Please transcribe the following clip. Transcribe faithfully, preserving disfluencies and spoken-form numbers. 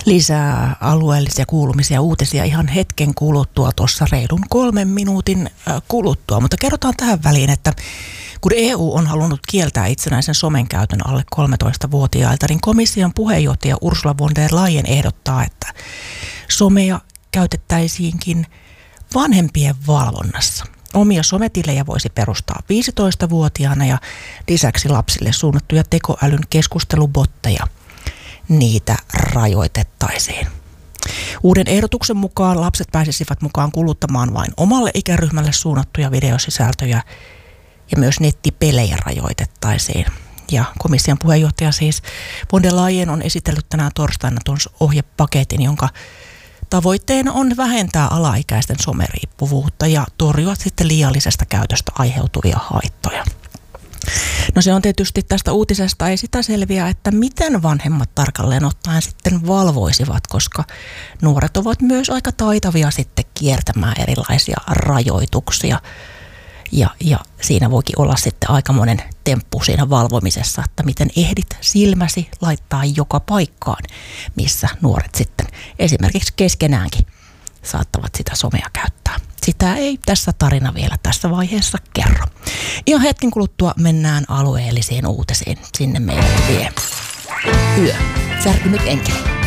Lisää alueellisia kuulumisia uutisia ihan hetken kuluttua, tuossa reilun kolmen minuutin kuluttua. Mutta kerrotaan tähän väliin, että kun E U on halunnut kieltää itsenäisen somen käytön alle kolmetoistavuotiailta, niin komission puheenjohtaja Ursula von der Leyen ehdottaa, että somea käytettäisiinkin vanhempien valvonnassa. Omia sometilejä voisi perustaa viisitoistavuotiaana ja lisäksi lapsille suunnattuja tekoälyn keskustelubotteja, niitä rajoitettaisiin. Uuden ehdotuksen mukaan lapset pääsisivät mukaan kuluttamaan vain omalle ikäryhmälle suunnattuja videosisältöjä ja myös nettipelejä rajoitettaisiin. Ja komission puheenjohtaja siis von der Leyen on esitellyt tänään torstaina tuon ohjepaketin, jonka tavoitteena on vähentää alaikäisten someriippuvuutta ja torjua sitten liiallisesta käytöstä aiheutuvia haittoja. No se on tietysti tästä uutisesta ei sitä selviä, että miten vanhemmat tarkalleen ottaen sitten valvoisivat, koska nuoret ovat myös aika taitavia sitten kiertämään erilaisia rajoituksia. Ja, ja siinä voikin olla sitten aikamoinen temppu siinä valvomisessa, että miten ehdit silmäsi laittaa joka paikkaan, missä nuoret sitten esimerkiksi keskenäänkin saattavat sitä somea käyttää. Sitä ei tässä tarina vielä tässä vaiheessa kerro. Ihan hetken kuluttua mennään alueellisiin uutisiin. Sinne meidän vie yö. Särkynyt enkeli.